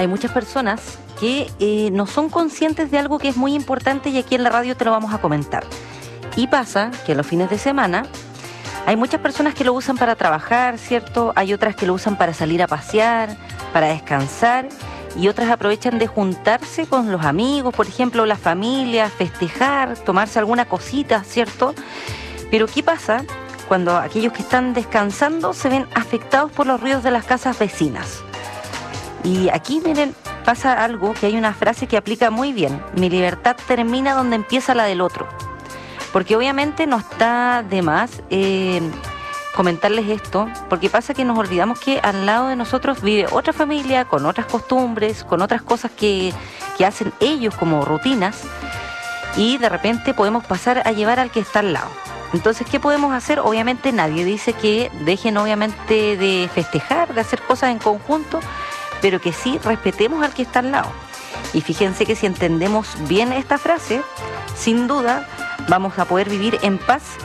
hay muchas personas que no son conscientes de algo que es muy importante y aquí en la radio te lo vamos a comentar. Y pasa que los fines de semana hay muchas personas que lo usan para trabajar, ¿cierto? Hay otras que lo usan para salir a pasear, para descansar, y otras aprovechan de juntarse con los amigos, por ejemplo, las familias, festejar, tomarse alguna cosita, ¿cierto? Pero ¿qué pasa cuando aquellos que están descansando se ven afectados por los ruidos de las casas vecinas? Y aquí, miren, pasa algo, que hay una frase que aplica muy bien: mi libertad termina donde empieza la del otro. Porque obviamente no está de más comentarles esto, porque pasa que nos olvidamos que al lado de nosotros vive otra familia, con otras costumbres, con otras cosas que hacen ellos como rutinas, y de repente podemos pasar a llevar al que está al lado. Entonces, ¿qué podemos hacer? Obviamente nadie dice que dejen obviamente de festejar, de hacer cosas en conjunto, pero que sí respetemos al que está al lado. Y fíjense que si entendemos bien esta frase, sin duda vamos a poder vivir en paz